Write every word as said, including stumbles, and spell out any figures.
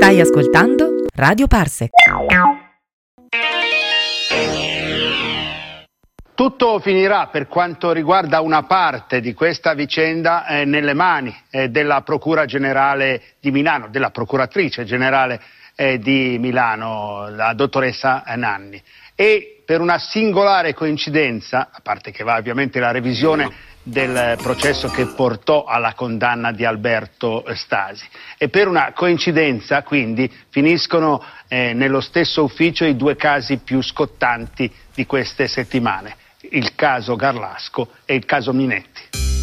Stai ascoltando Radio Parsec. Tutto finirà, per quanto riguarda una parte di questa vicenda, eh, nelle mani eh, della Procura Generale di Milano, della Procuratrice Generale eh, di Milano, la dottoressa Nanni. E per una singolare coincidenza, a parte che va ovviamente la revisione del processo che portò alla condanna di Alberto Stasi, e per una coincidenza quindi finiscono eh, nello stesso ufficio i due casi più scottanti di queste settimane, il caso Garlasco e il caso Minetti.